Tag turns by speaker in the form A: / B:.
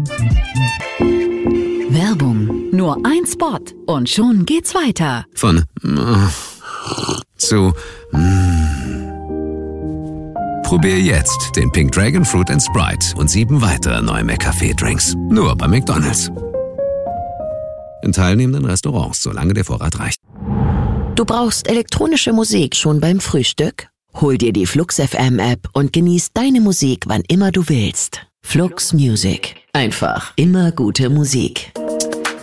A: Werbung. Nur ein Spot und schon geht's weiter.
B: Von zu Probier jetzt den Pink Dragon Fruit & Sprite und 7 weitere neue McCafé-Drinks. Nur bei McDonald's. In teilnehmenden Restaurants, solange der Vorrat reicht.
C: Du brauchst elektronische Musik schon beim Frühstück? Hol dir die Flux FM App und genieß deine Musik, wann immer du willst. Flux Music. Einfach immer gute Musik.